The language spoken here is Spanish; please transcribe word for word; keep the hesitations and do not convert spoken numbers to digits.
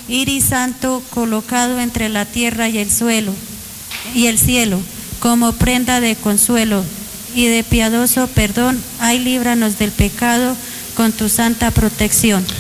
Iris santo colocado entre la tierra y el suelo y el cielo, como prenda de consuelo y de piadoso perdón, ay, líbranos del pecado con tu santa protección.